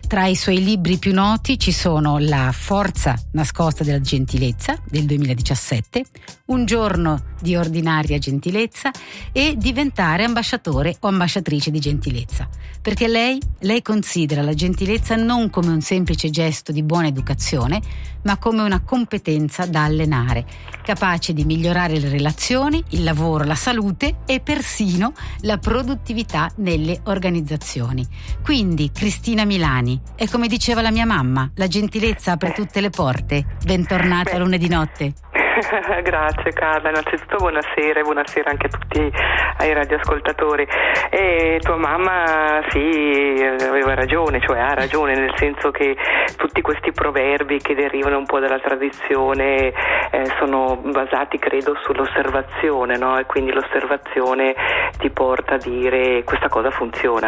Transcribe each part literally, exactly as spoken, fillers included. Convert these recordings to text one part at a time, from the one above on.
Tra i suoi libri più noti ci sono La forza nascosta della gentilezza del duemiladiciassette, Un giorno di ordinaria gentilezza e Diventare ambasciatore o ambasciatrice di gentilezza. Perché lei, lei considera la gentilezza non come un semplice gesto di buona educazione, ma come una competenza da allenare, capace di migliorare le relazioni, il lavoro, la salute e persino la produttività nelle organizzazioni. Quindi, Cristina Milani, è come diceva la mia mamma, la gentilezza apre tutte le porte. Bentornata a Lunedì Notte. Grazie Carla, innanzitutto buonasera e buonasera anche a tutti ai radioascoltatori. E tua mamma sì, aveva ragione, cioè ha ragione, nel senso che tutti questi proverbi che derivano un po' dalla tradizione eh, sono basati, credo, sull'osservazione, no? E quindi l'osservazione ti porta a dire questa cosa funziona.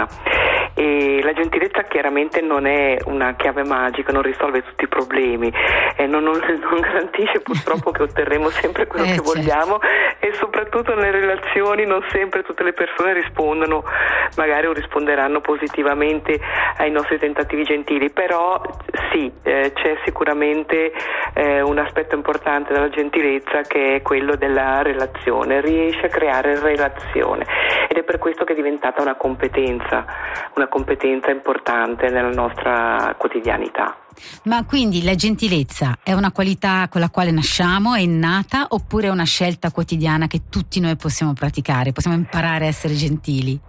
E la gentilezza chiaramente non è una chiave magica, non risolve tutti i problemi, eh, non, non, non garantisce purtroppo che otterremo sempre quello eh, che certo. vogliamo, e soprattutto nelle relazioni non sempre tutte le persone rispondono magari o risponderanno positivamente ai nostri tentativi gentili, però sì, eh, c'è sicuramente eh, un aspetto importante della gentilezza, che è quello della relazione, riesce a creare relazione, ed è per questo che è diventata una competenza, una competenza importante nella nostra quotidianità. Ma quindi la gentilezza è una qualità con la quale nasciamo, è innata, oppure è una scelta quotidiana che tutti noi possiamo praticare, possiamo imparare a essere gentili?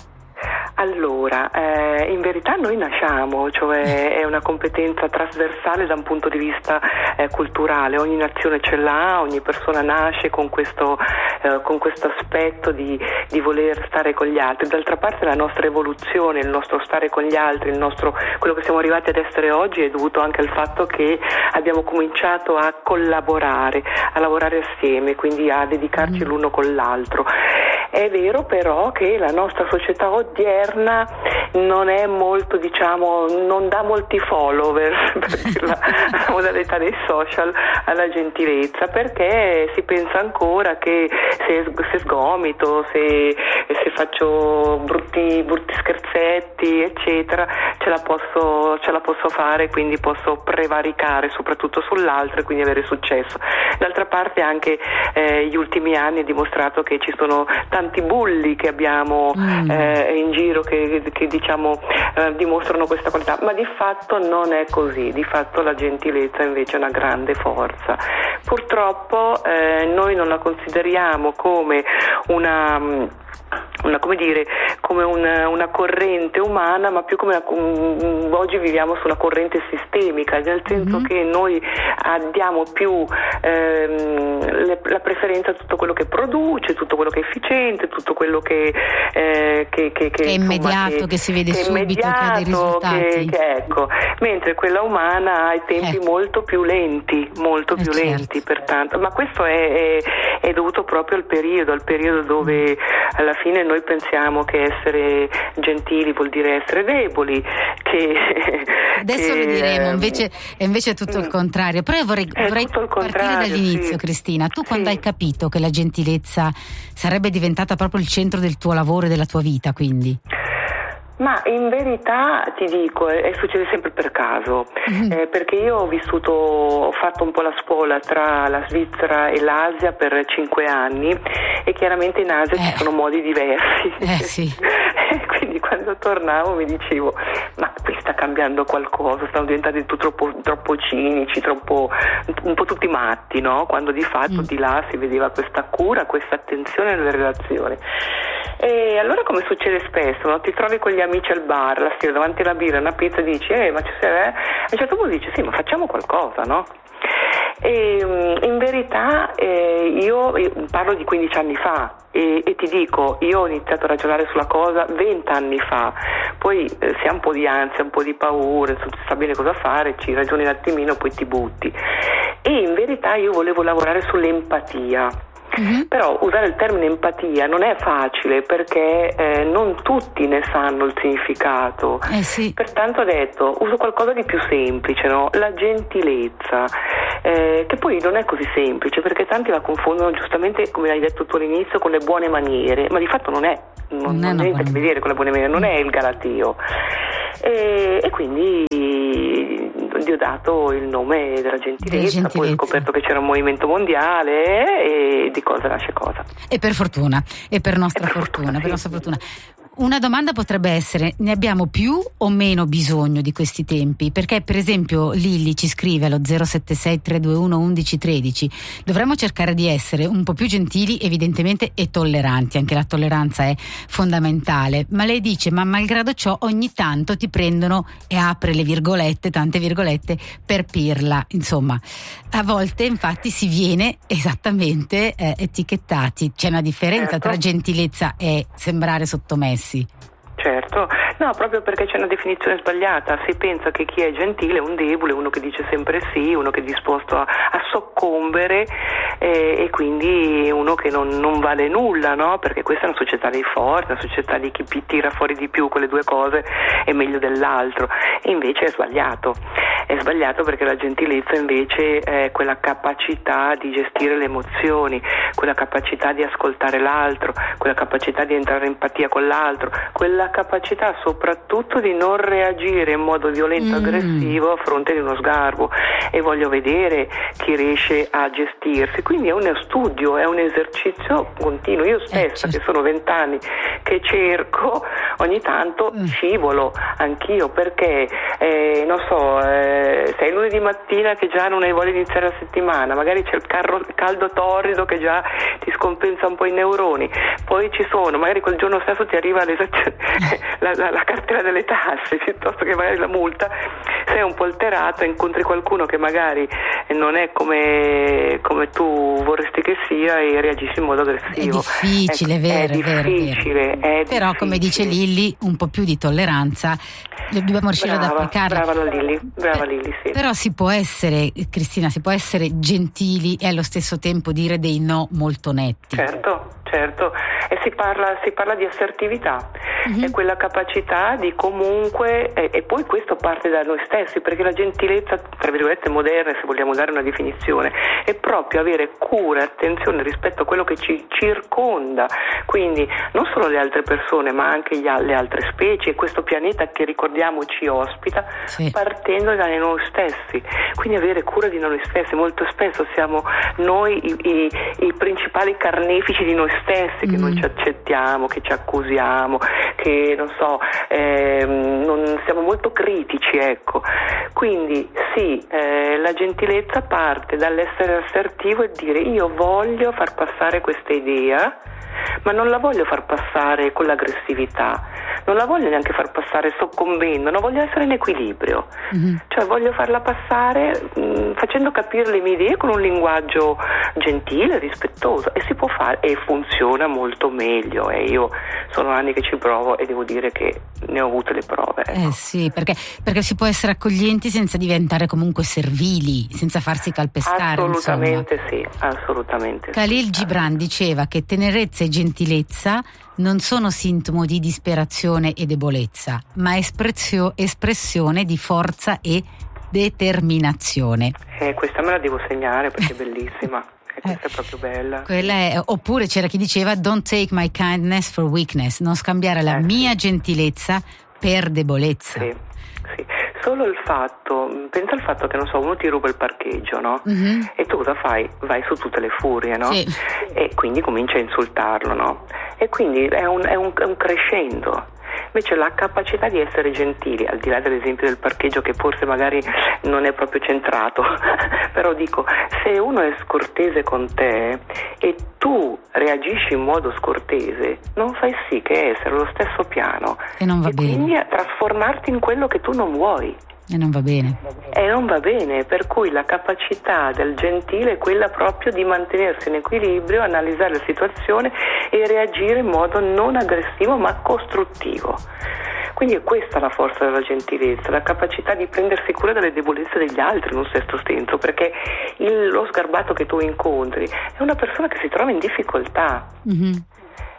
Allora, eh, in verità noi nasciamo, cioè è una competenza trasversale da un punto di vista eh, culturale, ogni nazione ce l'ha, ogni persona nasce con questo, eh, con questo aspetto di, di voler stare con gli altri. D'altra parte la nostra evoluzione, il nostro stare con gli altri, il nostro, quello che siamo arrivati ad essere oggi è dovuto anche al fatto che abbiamo cominciato a collaborare, a lavorare assieme, quindi a dedicarci mm. l'uno con l'altro. È vero però che la nostra società odierna non è molto, diciamo, non dà molti follower, per dirla alla modalità dei social, alla gentilezza, perché si pensa ancora che se, se sgomito, se, se faccio brutti, brutti scherzetti, eccetera, ce la posso, ce la posso fare, quindi posso prevaricare soprattutto sull'altro e quindi avere successo. D'altra parte anche eh, gli ultimi anni ha dimostrato che ci sono tanti bulli che abbiamo mm. eh, in giro che, che diciamo eh, dimostrano questa qualità, ma di fatto non è così. Di fatto la gentilezza invece è una grande forza. Purtroppo eh, noi non la consideriamo come una una come dire come una, una corrente umana, ma più come una, um, oggi viviamo su una corrente sistemica, nel senso mm-hmm. che noi diamo più ehm, le, la preferenza a tutto quello che produce, tutto quello che è efficiente, tutto quello che eh, che, che, che, che è immediato, insomma, che, che si vede che subito, che ha dei risultati, che, che, ecco, mentre quella umana ha i tempi eh. molto più lenti, molto eh più certo. lenti, pertanto, ma questo è, è, è dovuto proprio al periodo, al periodo dove alla fine noi pensiamo che essere gentili vuol dire essere deboli, che adesso che, lo diremo, invece, invece è tutto il contrario. Però io vorrei, vorrei partire dall'inizio, sì. Cristina, tu quando sì. hai capito che la gentilezza sarebbe diventata proprio il centro del tuo lavoro e della tua vita, quindi? Ma in verità ti dico, è, succede sempre per caso, mm-hmm. eh, perché io ho vissuto, ho fatto un po' la spola tra la Svizzera e l'Asia per cinque anni, e chiaramente in Asia eh. ci sono modi diversi. Eh sì. Quindi quando tornavo mi dicevo, ma qui sta cambiando qualcosa, stanno diventando troppo, troppo cinici, troppo, un po' tutti matti, no? Quando di fatto mm. di là si vedeva questa cura, questa attenzione nelle relazioni. E allora, come succede spesso, no? Ti trovi con gli amici al bar, la sera davanti alla birra, una pizza, e dici eh ma ci sei, eh? E a un certo punto dici sì, ma facciamo qualcosa, no? E in verità eh, io, io parlo di quindici anni fa e, e ti dico, io ho iniziato a ragionare sulla cosa venti anni fa, poi eh, si ha un po' di ansia, un po' di paura, non si sa bene cosa fare, ci ragioni un attimino, poi ti butti, e in verità io volevo lavorare sull'empatia. Mm-hmm. Però usare il termine empatia non è facile, perché eh, non tutti ne sanno il significato. Eh sì. Pertanto ho detto, uso qualcosa di più semplice, no? La gentilezza, eh, che poi non è così semplice, perché tanti la confondono, giustamente, come hai detto tu all'inizio, con le buone maniere, ma di fatto non è, non, non, non ha niente a che vedere con le buone maniere, non è il galateo. E, e quindi gli ho dato il nome della gentilezza, gentilezza. Poi ho scoperto che c'era un movimento mondiale e di cosa nasce cosa. E per fortuna, e per nostra e per fortuna, fortuna, per sì. nostra fortuna. Una domanda potrebbe essere: ne abbiamo più o meno bisogno di questi tempi? Perché per esempio Lilli ci scrive allo zero sette sei tre due uno uno uno uno tre, dovremmo cercare di essere un po' più gentili evidentemente e tolleranti, anche la tolleranza è fondamentale, ma lei dice ma malgrado ciò ogni tanto ti prendono, e apre le virgolette, tante virgolette, per pirla, insomma a volte infatti si viene esattamente eh, etichettati. C'è una differenza certo. tra gentilezza e sembrare sottomessi. Certo, no, proprio perché c'è una definizione sbagliata. Si pensa che chi è gentile è un debole, uno che dice sempre sì, uno che è disposto a, a soccombere eh, e quindi uno che non, non vale nulla, no? Perché questa è una società dei forti, una società di chi tira fuori di più quelle due cose è meglio dell'altro, e invece è sbagliato. È sbagliato perché la gentilezza invece è quella capacità di gestire le emozioni, quella capacità di ascoltare l'altro, quella capacità di entrare in empatia con l'altro, quella capacità soprattutto di non reagire in modo violento e mm. aggressivo a fronte di uno sgarbo, e voglio vedere chi riesce a gestirsi. Quindi è uno studio, è un esercizio continuo. Io stessa, eh, che sono vent'anni che cerco, ogni tanto mm. scivolo anch'io, perché eh, non so, eh, sei lunedì mattina che già non hai voglia di iniziare la settimana, magari c'è il, carro, il caldo torrido che già ti scompensa un po' i neuroni, poi ci sono, magari quel giorno stesso ti arriva la, la, la cartella delle tasse piuttosto che magari la multa, sei un po' alterato, incontri qualcuno che magari non è come, come tu vorresti che sia e reagisci in modo aggressivo. È difficile, ecco, vero, è difficile, vero, vero. È Però difficile. Come dice Lilli, un po' più di tolleranza dobbiamo riuscire brava, ad applicarla. Brava Lilli, brava Lilli, sì. Però si può essere, Cristina, si può essere gentili e allo stesso tempo dire dei no molto netti. Certo, certo. E si parla, si parla di assertività, mm-hmm. è quella capacità di comunque, e, e poi questo parte da noi stessi, perché la gentilezza, tra virgolette moderna, se vogliamo dare una definizione, è proprio avere cura e attenzione rispetto a quello che ci circonda, quindi non solo le altre persone ma anche gli, le altre specie, questo pianeta che ricordiamo ci ospita, sì. partendo da noi stessi, quindi avere cura di noi stessi. Molto spesso siamo noi i, i, i principali carnefici di noi stessi, che mm. non ci accettiamo, che ci accusiamo, che non so, ehm, non siamo molto critici, ecco. Quindi sì, eh, la gentilezza parte dall'essere assertivo e dire io voglio far passare questa idea, ma non la voglio far passare con l'aggressività, non la voglio neanche far passare soccombendo, no, voglio essere in equilibrio, mm-hmm. cioè voglio farla passare mh, facendo capire le mie idee con un linguaggio gentile, rispettoso, e si può fare e funziona molto meglio, e io sono anni che ci provo e devo dire che ne ho avute le prove, ecco. Eh sì, perché, perché si può essere accoglienti senza diventare comunque servili, senza farsi calpestare. Assolutamente insomma. sì, assolutamente Khalil sì. Gibran diceva che tenerezza e gentilezza non sono sintomo di disperazione e debolezza, ma espressio, espressione di forza e determinazione. Eh, questa me la devo segnare perché è bellissima. Questa è proprio bella. Quella è, oppure c'era chi diceva don't take my kindness for weakness, non scambiare la eh, mia sì. gentilezza per debolezza. Sì, sì. Solo il fatto, pensa al fatto che non so, uno ti ruba il parcheggio, no? Mm-hmm. E tu cosa fai? Vai su tutte le furie, no? Sì. E quindi cominci a insultarlo, no? E quindi è un, è un, è un crescendo. Invece la capacità di essere gentili, al di là dell'esempio del parcheggio che forse magari non è proprio centrato, però dico, se uno è scortese con te e tu reagisci in modo scortese, non fai sì che essere allo stesso piano e non va e bene. Quindi a trasformarti in quello che tu non vuoi. E non va bene. E non va bene, per cui la capacità del gentile è quella proprio di mantenersi in equilibrio, analizzare la situazione e reagire in modo non aggressivo ma costruttivo. Quindi è questa la forza della gentilezza, la capacità di prendersi cura delle debolezze degli altri in un certo senso, perché il, lo sgarbato che tu incontri è una persona che si trova in difficoltà. Mm-hmm.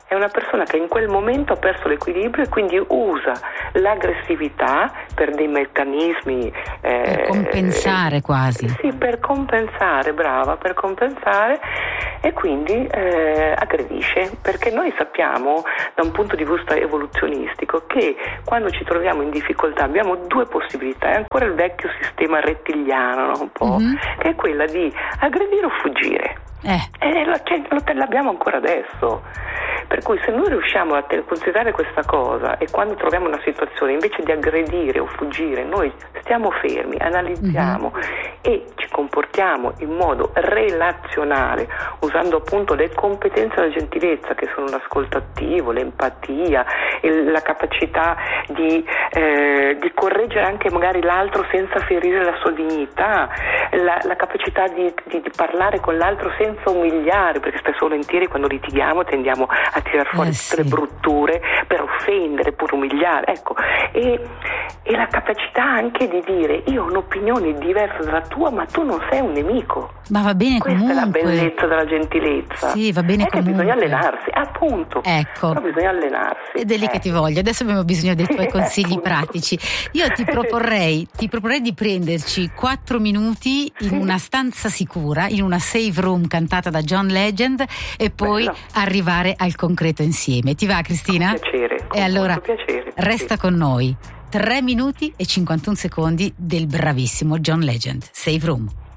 È una persona che in quel momento ha perso l'equilibrio e quindi usa l'aggressività per dei meccanismi eh, per compensare quasi. Sì, per compensare, brava, per compensare e quindi eh, aggredisce, perché noi sappiamo da un punto di vista evoluzionistico che quando ci troviamo in difficoltà abbiamo due possibilità, è ancora il vecchio sistema rettiliano, no? Un po', mm-hmm. che è quella di aggredire o fuggire. Eh. E lo, cioè, lo l'abbiamo ancora adesso. Per cui se noi riusciamo a te- considerare questa cosa e quando troviamo una situazione invece di aggredire o fuggire noi stiamo fermi, analizziamo mm-hmm. e ci comportiamo in modo relazionale usando appunto le competenze e la gentilezza che sono l'ascolto attivo, l'empatia, il, la capacità di, eh, di correggere anche magari l'altro senza ferire la sua dignità, la, la capacità di, di, di parlare con l'altro senza umiliare, perché spesso volentieri quando litighiamo tendiamo a tirar fuori eh, tutte sì. le brutture per offendere, pur umiliare, ecco, e, e la capacità anche di dire io ho un'opinione diversa dalla tua ma tu non sei un nemico. Ma va bene questa comunque. Questa è la bellezza della gentilezza. Sì, va bene è comunque. Che bisogna allenarsi, appunto. Ecco. Però bisogna allenarsi. Ed è lì eh. che ti voglio. Adesso abbiamo bisogno dei tuoi consigli pratici. Io ti proporrei, ti proporrei di prenderci quattro minuti in una stanza sicura, in una safe room cantata da John Legend e poi Bello. arrivare al concreto insieme. Ti va, Cristina? Con piacere. Con e allora molto piacere. resta sì. con noi. tre minuti e cinquantuno secondi del bravissimo John Legend. Safe room.